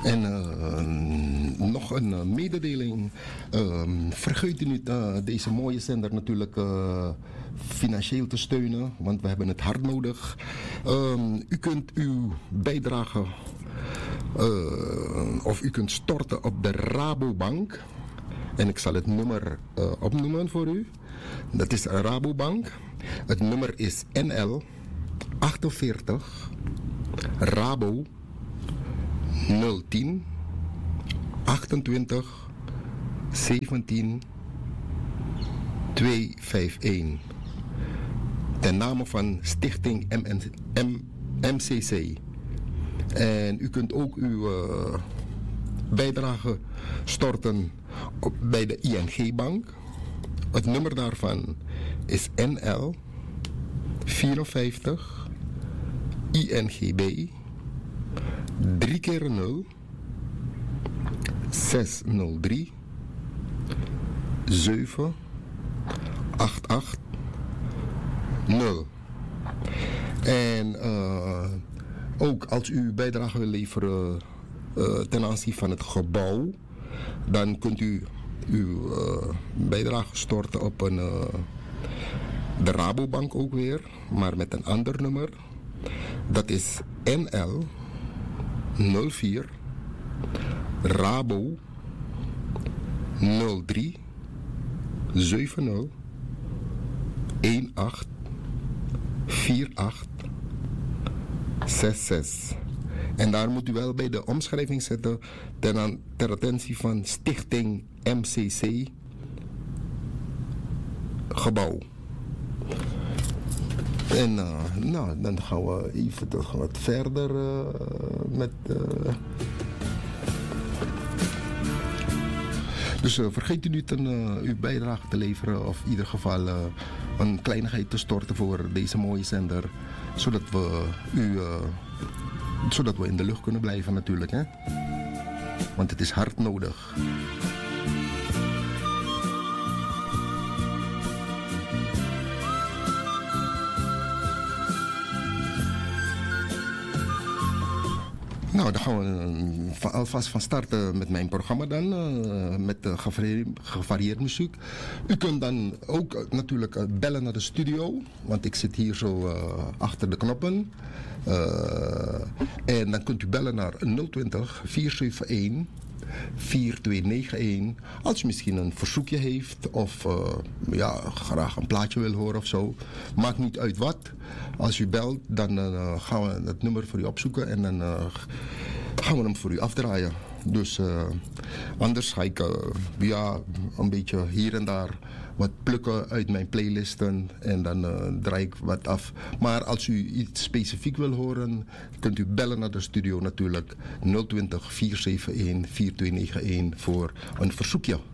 En nog een mededeling. Vergeet u niet deze mooie zender natuurlijk financieel te steunen, want we hebben het hard nodig. U kunt uw bijdrage of u kunt storten op de Rabobank. En ik zal het nummer opnoemen voor u. Dat is Rabobank. Het nummer is NL 48 Rabo 010 28 17 251. Ten name van Stichting MCC. En u kunt ook uw bijdrage storten bij de ING-bank. Het nummer daarvan is NL 54 INGB 3 keer 0 603 7 88 0. En ook als u bijdrage wil leveren ten aanzien van het gebouw, dan kunt u uw bijdrage storten op de Rabobank ook weer, maar met een ander nummer. Dat is NL 04 Rabo 03 70 18 48 66. En daar moet u wel bij de omschrijving zetten ter attentie van Stichting MCC Gebouw. En dan gaan we even wat verder met... Dus vergeet u niet uw bijdrage te leveren of in ieder geval een kleinigheid te storten voor deze mooie zender. Zodat we in de lucht kunnen blijven natuurlijk. Hè? Want het is hard nodig. Nou, dan gaan we alvast van starten met mijn programma dan, met gevarieerde muziek. U kunt dan ook natuurlijk bellen naar de studio, want ik zit hier zo achter de knoppen. En dan kunt u bellen naar 020 471 4291. Als u misschien een verzoekje heeft of graag een plaatje wil horen of zo. Maakt niet uit wat. Als u belt, dan gaan we het nummer voor u opzoeken en dan gaan we hem voor u afdraaien. Dus anders ga ik een beetje hier en daar wat plukken uit mijn playlisten en dan draai ik wat af. Maar als u iets specifiek wil horen, kunt u bellen naar de studio natuurlijk 020 471 4291 voor een verzoekje.